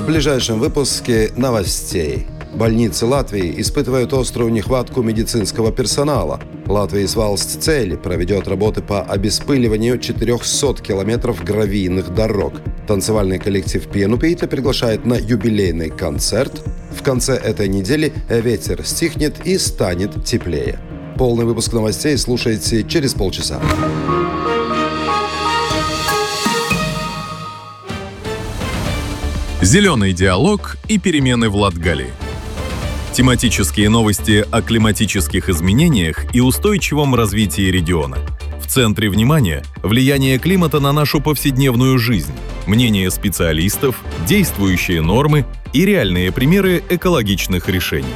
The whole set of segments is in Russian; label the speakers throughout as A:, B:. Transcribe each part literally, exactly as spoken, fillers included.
A: В ближайшем выпуске новостей. Больницы Латвии испытывают острую нехватку медицинского персонала. Латвийс Valsts Ceļi проведет работы по обеспыливанию четырехсот километров гравийных дорог. Танцевальный коллектив Pienupīte приглашает на юбилейный концерт. В конце этой недели ветер стихнет и станет теплее. Полный выпуск новостей слушайте через полчаса.
B: Зеленый диалог и перемены в Латгалии. Тематические новости о климатических изменениях и устойчивом развитии региона. В центре внимания – влияние климата на нашу повседневную жизнь, мнения специалистов, действующие нормы и реальные примеры экологичных решений.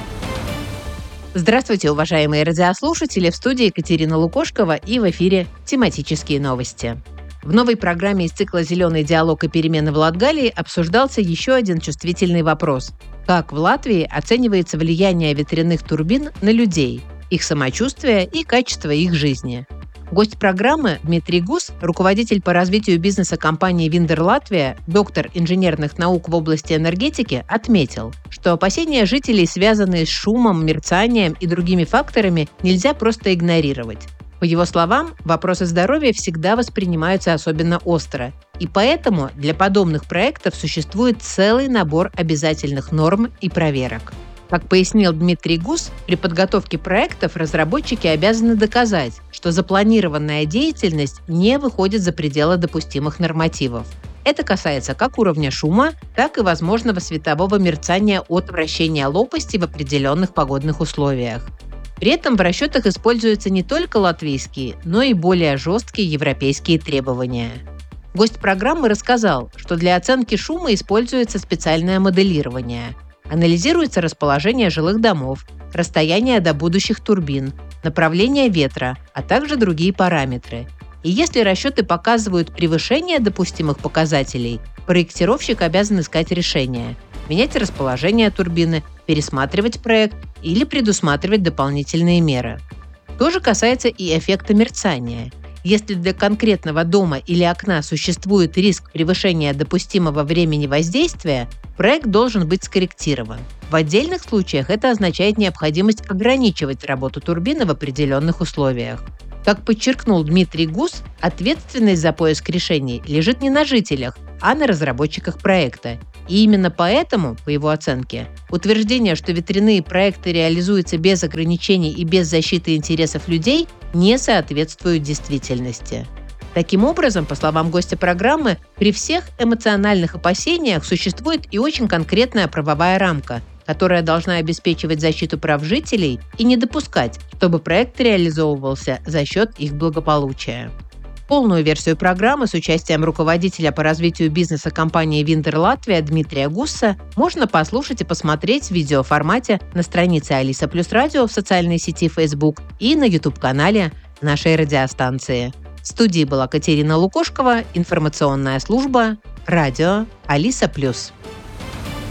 C: Здравствуйте, уважаемые радиослушатели! В студии Екатерина Лукошкова и в эфире тематические новости. В новой программе из цикла «Зеленый диалог и перемены в Латгалии» обсуждался еще один чувствительный вопрос. Как в Латвии оценивается влияние ветряных турбин на людей, их самочувствие и качество их жизни? Гость программы Дмитрий Гус, руководитель по развитию бизнеса компании «Виндер Латвия», доктор инженерных наук в области энергетики, отметил, что опасения жителей, связанные с шумом, мерцанием и другими факторами, нельзя просто игнорировать. По его словам, вопросы здоровья всегда воспринимаются особенно остро, и поэтому для подобных проектов существует целый набор обязательных норм и проверок. Как пояснил Дмитрий Гус, при подготовке проектов разработчики обязаны доказать, что запланированная деятельность не выходит за пределы допустимых нормативов. Это касается как уровня шума, так и возможного светового мерцания от вращения лопасти в определенных погодных условиях. При этом в расчетах используются не только латвийские, но и более жесткие европейские требования. Гость программы рассказал, что для оценки шума используется специальное моделирование. Анализируется расположение жилых домов, расстояние до будущих турбин, направление ветра, а также другие параметры. И если расчеты показывают превышение допустимых показателей, проектировщик обязан искать решение – менять расположение турбины, пересматривать проект или предусматривать дополнительные меры. То же касается и эффекта мерцания. Если для конкретного дома или окна существует риск превышения допустимого времени воздействия, проект должен быть скорректирован. В отдельных случаях это означает необходимость ограничивать работу турбины в определенных условиях. Как подчеркнул Дмитрий Гус, ответственность за поиск решений лежит не на жителях, а на разработчиках проекта. И именно поэтому, по его оценке, утверждение, что ветряные проекты реализуются без ограничений и без защиты интересов людей, не соответствует действительности. Таким образом, по словам гостя программы, при всех эмоциональных опасениях существует и очень конкретная правовая рамка, которая должна обеспечивать защиту прав жителей и не допускать, чтобы проект реализовывался за счет их благополучия. Полную версию программы с участием руководителя по развитию бизнеса компании «Виндер Латвия» Дмитрия Гусса можно послушать и посмотреть в видеоформате на странице Алиса Плюс Радио в социальной сети Facebook и на YouTube-канале нашей радиостанции. В студии была Екатерина Лукошкова, информационная служба «Радио Алиса Плюс».